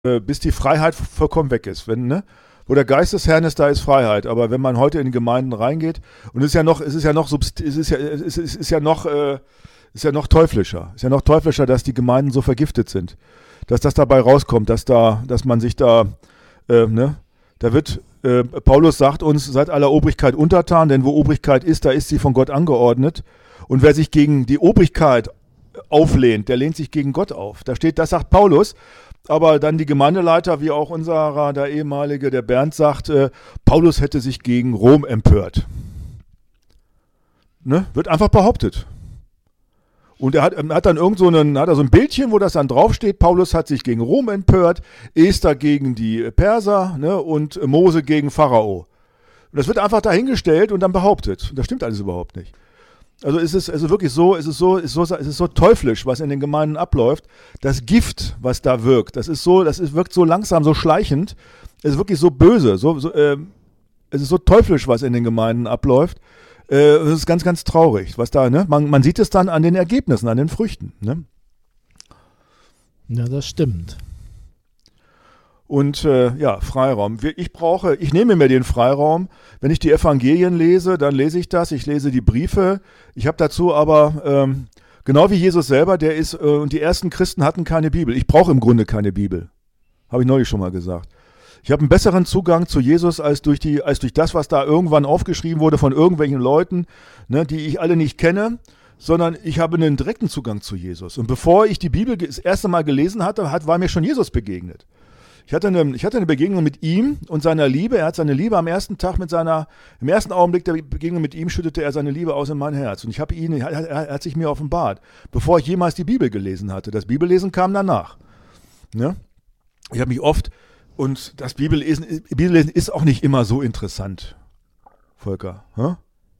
bis die Freiheit vollkommen weg ist. Wenn, ne? Wo der Geist des Herrn ist, da ist Freiheit. Aber wenn man heute in die Gemeinden reingeht, und es ist ja noch teuflischer. Es ist ja noch teuflischer, dass die Gemeinden so vergiftet sind. Dass das dabei rauskommt, dass man sich da, ne? Da wird, Paulus sagt uns, seid aller Obrigkeit untertan, denn wo Obrigkeit ist, da ist sie von Gott angeordnet. Und wer sich gegen die Obrigkeit auflehnt, der lehnt sich gegen Gott auf. Das sagt Paulus. Aber dann die Gemeindeleiter, wie auch unserer, der ehemalige, der Bernd sagt, Paulus hätte sich gegen Rom empört. Ne? Wird einfach behauptet. Und er hat dann so ein Bildchen, wo das dann draufsteht, Paulus hat sich gegen Rom empört, Esther gegen die Perser, ne, und Mose gegen Pharao. Und das wird einfach dahingestellt und dann behauptet. Und das stimmt alles überhaupt nicht. Also es ist so teuflisch, was in den Gemeinden abläuft. Das Gift, was da wirkt, wirkt so langsam, so schleichend. Es ist wirklich so böse, es ist so teuflisch, was in den Gemeinden abläuft. Es ist ganz, ganz traurig, was da, ne? Man sieht es dann an den Ergebnissen, an den Früchten, ne? Ja, das stimmt. Und Freiraum. Ich nehme mir den Freiraum. Wenn ich die Evangelien lese, dann lese ich das. Ich lese die Briefe. Ich habe dazu aber, genau wie Jesus selber, und die ersten Christen hatten keine Bibel. Ich brauche im Grunde keine Bibel. Habe ich neulich schon mal gesagt. Ich habe einen besseren Zugang zu Jesus als durch das, was da irgendwann aufgeschrieben wurde von irgendwelchen Leuten, ne, die ich alle nicht kenne, sondern ich habe einen direkten Zugang zu Jesus. Und bevor ich die Bibel das erste Mal gelesen hatte, war mir schon Jesus begegnet. Ich hatte eine Begegnung mit ihm und seiner Liebe. Er hat seine Liebe am ersten Tag im ersten Augenblick der Begegnung mit ihm schüttete er seine Liebe aus in mein Herz. Und er hat sich mir offenbart, bevor ich jemals die Bibel gelesen hatte. Das Bibellesen kam danach. Ne? Ich habe mich oft, und das Bibellesen ist auch nicht immer so interessant, Volker. Hm?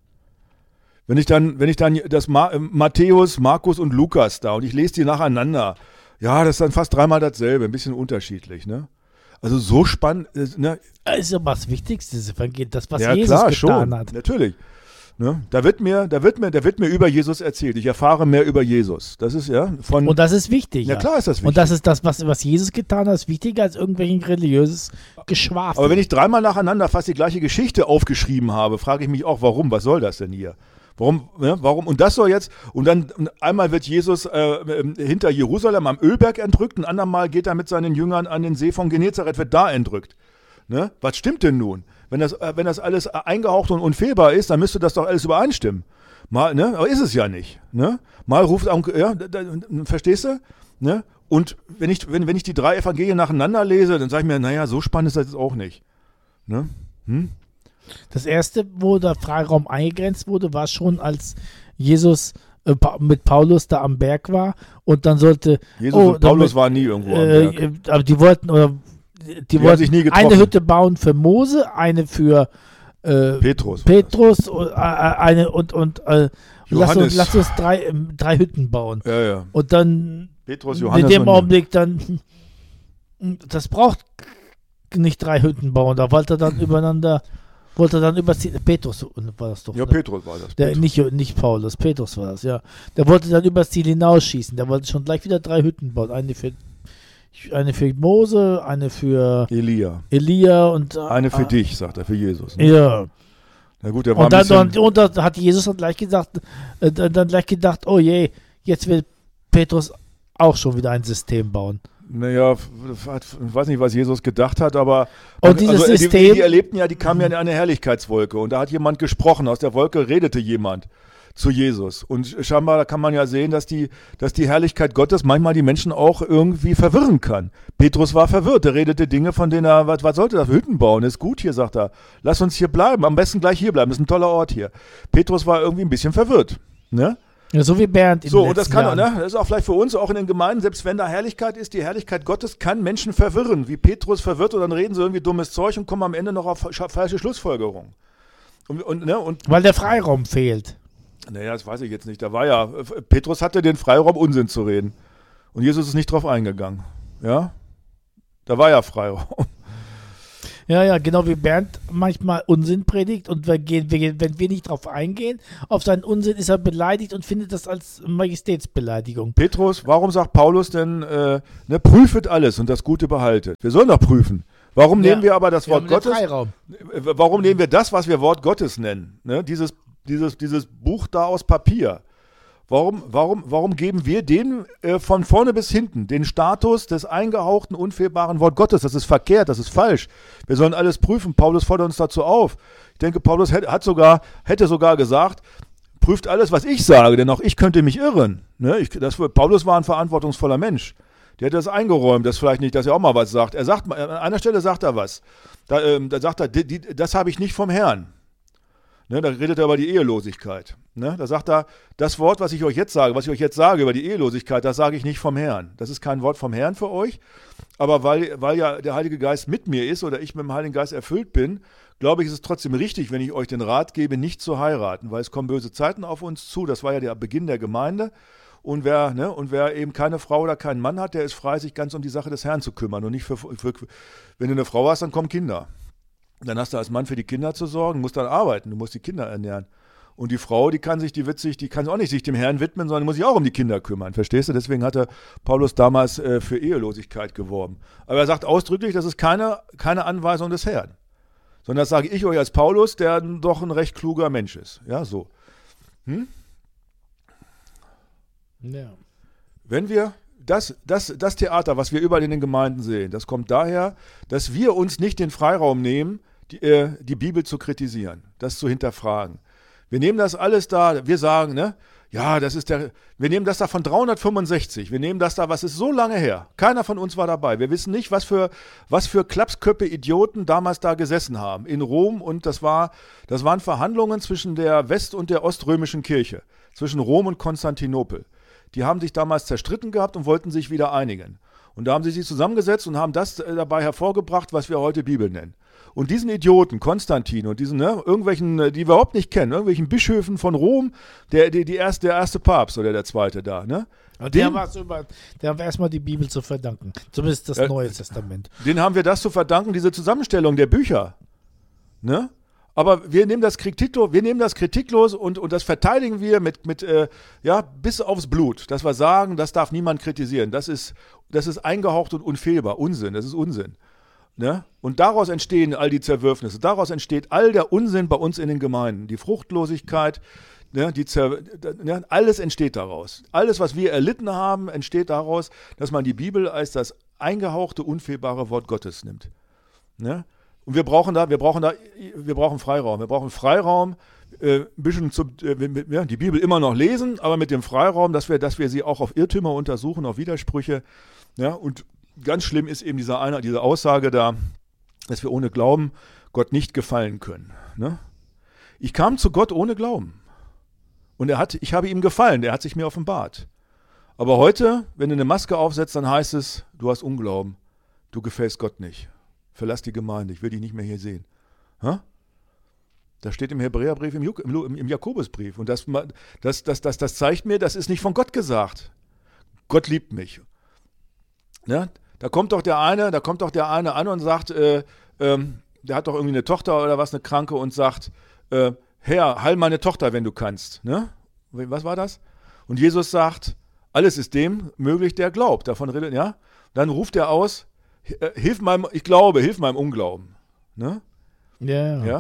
Wenn ich dann das Matthäus, Markus und Lukas da und ich lese die nacheinander, ja, das ist dann fast dreimal dasselbe, ein bisschen unterschiedlich, ne? Also so spannend, ne? Das ist ja was Wichtigstes, das, was ja, Jesus klar, getan schon, hat. Natürlich. Ne? Da wird mir über Jesus erzählt. Ich erfahre mehr über Jesus. Das ist und das ist wichtig. Ja, klar ist das wichtig. Und das ist das, was Jesus getan hat, ist wichtiger als irgendwelchen religiöses Geschwafel. Aber wenn ich dreimal nacheinander fast die gleiche Geschichte aufgeschrieben habe, frage ich mich auch, warum? Was soll das denn hier? Warum? Und das soll jetzt, und dann einmal wird Jesus hinter Jerusalem am Ölberg entrückt, ein andermal geht er mit seinen Jüngern an den See von Genezareth, wird da entrückt. Ne? Was stimmt denn nun? Wenn das alles eingehaucht und unfehlbar ist, dann müsste das doch alles übereinstimmen. Mal, ne? Aber ist es ja nicht. Ne? Mal ruft verstehst du? Ne? Und wenn ich die drei Evangelien nacheinander lese, dann sage ich mir, naja, so spannend ist das jetzt auch nicht. Ne? Das erste, wo der Freiraum eingegrenzt wurde, war schon, als Jesus mit Paulus da am Berg war und dann sollte... Jesus und Paulus waren nie irgendwo am Berg. Aber die wollten sich nie getroffen. Eine Hütte bauen für Mose, eine für Petrus eine und lass uns drei Hütten bauen. Ja. Und dann Petrus, Johannes in dem Augenblick dann, das braucht nicht 3 Hütten bauen, da wollte er dann überziehen. Petrus war das doch. Ja, ne? Petrus war das. Nicht Paulus, Petrus war das, ja. Der wollte dann übers Ziel hinausschießen. Der wollte schon gleich wieder 3 Hütten bauen. Eine für Mose, eine für Elia und eine für dich, sagt er, für Jesus. Ne? Ja. Na gut, der war und da hat Jesus dann gleich gedacht, oh je, jetzt will Petrus auch schon wieder ein System bauen. Naja, ich weiß nicht, was Jesus gedacht hat, aber und dieses System, die erlebten ja, die kamen ja in eine Herrlichkeitswolke und da hat jemand gesprochen, aus der Wolke redete jemand zu Jesus. Und scheinbar kann man ja sehen, dass die Herrlichkeit Gottes manchmal die Menschen auch irgendwie verwirren kann. Petrus war verwirrt, er redete Dinge, von denen er, was sollte das, Hütten bauen, ist gut hier, sagt er. Lass uns hier bleiben, am besten gleich hier bleiben, ist ein toller Ort hier. Petrus war irgendwie ein bisschen verwirrt, ne? Ja, so wie Bernd in den und das Jahren. Das ist auch vielleicht für uns, auch in den Gemeinden, selbst wenn da Herrlichkeit ist, die Herrlichkeit Gottes kann Menschen verwirren, wie Petrus verwirrt und dann reden sie irgendwie dummes Zeug und kommen am Ende noch auf falsche Schlussfolgerungen. Weil der Freiraum fehlt. Naja, das weiß ich jetzt nicht. Petrus hatte den Freiraum, Unsinn zu reden. Und Jesus ist nicht drauf eingegangen. Ja? Da war ja Freiraum. Ja, genau wie Bernd manchmal Unsinn predigt und wenn wir nicht drauf eingehen, auf seinen Unsinn ist er beleidigt und findet das als Majestätsbeleidigung. Petrus, warum sagt Paulus denn, prüfet alles und das Gute behaltet? Wir sollen doch prüfen. Warum nehmen wir aber das Wort Gottes? Warum nehmen wir das, was wir Wort Gottes nennen? Ne? Dieses Buch da aus Papier. Warum geben wir denen von vorne bis hinten den Status des eingehauchten, unfehlbaren Wort Gottes? Das ist verkehrt, das ist falsch. Wir sollen alles prüfen. Paulus fordert uns dazu auf. Ich denke, Paulus hätte sogar gesagt, prüft alles, was ich sage, denn auch ich könnte mich irren. Ne? Paulus war ein verantwortungsvoller Mensch. Der hätte das eingeräumt, das vielleicht nicht, dass er auch mal was sagt. An einer Stelle sagt er was. Da sagt er, das habe ich nicht vom Herrn. Ne, da redet er über die Ehelosigkeit. Ne, da sagt er, das Wort, was ich euch jetzt sage über die Ehelosigkeit, das sage ich nicht vom Herrn. Das ist kein Wort vom Herrn für euch, aber weil ja der Heilige Geist mit mir ist oder ich mit dem Heiligen Geist erfüllt bin, glaube ich, ist es trotzdem richtig, wenn ich euch den Rat gebe, nicht zu heiraten, weil es kommen böse Zeiten auf uns zu. Das war ja der Beginn der Gemeinde. Und wer eben keine Frau oder keinen Mann hat, der ist frei, sich ganz um die Sache des Herrn zu kümmern. Und nicht wenn du eine Frau hast, dann kommen Kinder. Dann hast du als Mann für die Kinder zu sorgen, musst dann arbeiten, du musst die Kinder ernähren. Und die Frau, die kann auch nicht sich dem Herrn widmen, sondern muss sich auch um die Kinder kümmern. Verstehst du? Deswegen hatte Paulus damals für Ehelosigkeit geworben. Aber er sagt ausdrücklich, das ist keine Anweisung des Herrn. Sondern das sage ich euch als Paulus, der doch ein recht kluger Mensch ist. Ja, so. Ja. Wenn wir das Theater, was wir überall in den Gemeinden sehen, das kommt daher, dass wir uns nicht den Freiraum nehmen, die Bibel zu kritisieren, das zu hinterfragen. Wir nehmen das alles da, wir sagen, wir nehmen das da von 365, wir nehmen das da, was ist so lange her, keiner von uns war dabei, wir wissen nicht, was für Klapsköppe Idioten damals da gesessen haben, in Rom, und das waren Verhandlungen zwischen der West- und der Oströmischen Kirche, zwischen Rom und Konstantinopel. Die haben sich damals zerstritten gehabt und wollten sich wieder einigen. Und da haben sie sich zusammengesetzt und haben das dabei hervorgebracht, was wir heute Bibel nennen. Und diesen Idioten, Konstantin und diesen, irgendwelchen, die wir überhaupt nicht kennen, irgendwelchen Bischöfen von Rom, der erste Papst oder der zweite da, ne? Und der haben wir erstmal die Bibel zu verdanken. Zumindest das Neue Testament. Den haben wir das zu verdanken, diese Zusammenstellung der Bücher. Ne? Aber wir nehmen das kritiklos und das verteidigen wir mit bis aufs Blut. Dass wir sagen, das darf niemand kritisieren. Das ist eingehaucht und unfehlbar. Unsinn, das ist Unsinn. Ne? Und daraus entstehen all die Zerwürfnisse. Daraus entsteht all der Unsinn bei uns in den Gemeinden. Die Fruchtlosigkeit, alles entsteht daraus. Alles, was wir erlitten haben, entsteht daraus, dass man die Bibel als das eingehauchte, unfehlbare Wort Gottes nimmt. Ne? Und wir brauchen Freiraum. Wir brauchen Freiraum, ein bisschen die Bibel immer noch lesen, aber mit dem Freiraum, dass wir sie auch auf Irrtümer untersuchen, auf Widersprüche. Ja, und ganz schlimm ist eben diese Aussage da, dass wir ohne Glauben Gott nicht gefallen können. Ne? Ich kam zu Gott ohne Glauben. Und ich habe ihm gefallen, er hat sich mir offenbart. Aber heute, wenn du eine Maske aufsetzt, dann heißt es, du hast Unglauben, du gefällst Gott nicht. Verlass die Gemeinde, ich will dich nicht mehr hier sehen. Ha? Das steht im Hebräerbrief, im Jakobusbrief. Und das zeigt mir, das ist nicht von Gott gesagt. Gott liebt mich. Ja? Da kommt doch der eine an und sagt, der hat doch irgendwie eine Tochter oder was, eine Kranke, und sagt, Herr, heil meine Tochter, wenn du kannst. Ne? Was war das? Und Jesus sagt, alles ist dem möglich, der glaubt. Davon redet, ja? Dann ruft er aus, hilf meinem Unglauben. Ne? Ja.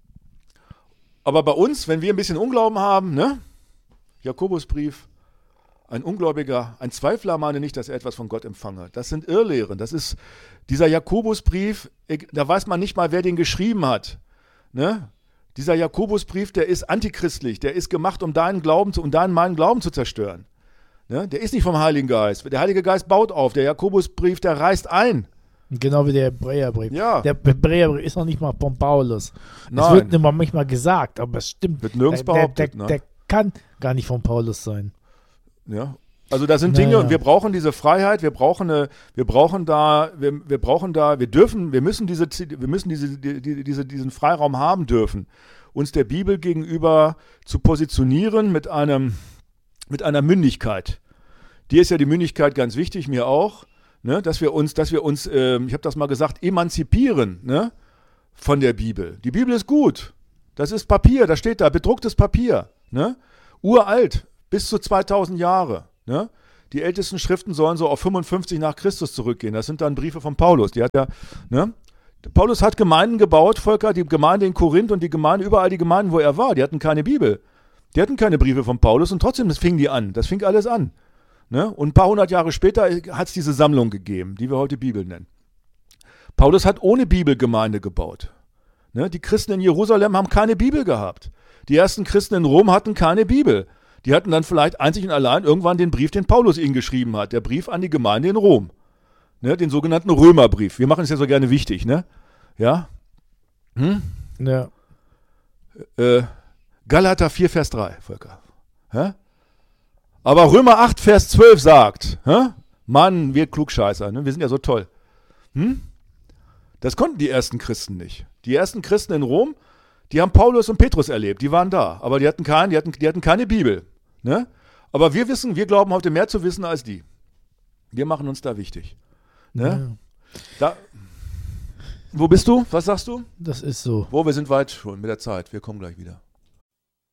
Aber bei uns, wenn wir ein bisschen Unglauben haben, ne? Jakobusbrief, ein Ungläubiger, ein Zweifler meine nicht, dass er etwas von Gott empfange. Das sind Irrlehren. Das ist dieser Jakobusbrief, da weiß man nicht mal, wer den geschrieben hat. Ne? Dieser Jakobusbrief, der ist antichristlich, der ist gemacht, um meinen Glauben zu zerstören. Ne? Der ist nicht vom Heiligen Geist. Der Heilige Geist baut auf. Der Jakobusbrief, der reißt ein. Genau wie der Hebräerbrief. Ja. Der Hebräerbrief ist noch nicht mal von Paulus. Nein. Es wird immer manchmal gesagt, aber es stimmt. Wird nirgends behauptet. Der kann gar nicht von Paulus sein. Ja. Also da sind Dinge, und wir brauchen diese Freiheit, wir müssen diesen Freiraum haben dürfen, uns der Bibel gegenüber zu positionieren mit einer Mündigkeit. Dir ist ja die Mündigkeit ganz wichtig, mir auch, ne, dass wir uns, ich habe das mal gesagt, emanzipieren, ne, von der Bibel. Die Bibel ist gut. Das ist Papier, das steht da, bedrucktes Papier. Ne? Uralt, bis zu 2000 Jahre. Ne? Die ältesten Schriften sollen so auf 55 nach Christus zurückgehen. Das sind dann Briefe von Paulus. Die hat ja, ne? Paulus hat Gemeinden gebaut, Volker, die Gemeinde in Korinth und die Gemeinde, überall die Gemeinden, wo er war, die hatten keine Bibel. Die hatten keine Briefe von Paulus und trotzdem, das fing die an. Das fing alles an. Ne? Und ein paar hundert Jahre später hat es diese Sammlung gegeben, die wir heute Bibel nennen. Paulus hat ohne Bibel Gemeinde gebaut. Ne? Die Christen in Jerusalem haben keine Bibel gehabt. Die ersten Christen in Rom hatten keine Bibel. Die hatten dann vielleicht einzig und allein irgendwann den Brief, den Paulus ihnen geschrieben hat. Der Brief an die Gemeinde in Rom. Ne, den sogenannten Römerbrief. Wir machen es ja so gerne wichtig, ne? Ja? Ja. Galater 4, Vers 3, Volker. Hä? Aber Römer 8, Vers 12 sagt, Mann, wir Klugscheißer, ne? Wir sind ja so toll. Das konnten die ersten Christen nicht. Die ersten Christen in Rom, die haben Paulus und Petrus erlebt, die waren da, aber die hatten keine Bibel. Ne? Aber wir glauben heute mehr zu wissen als die. Wir machen uns da wichtig. Ne? Ja. Wo bist du? Was sagst du? Das ist so. Wir sind weit schon mit der Zeit. Wir kommen gleich wieder.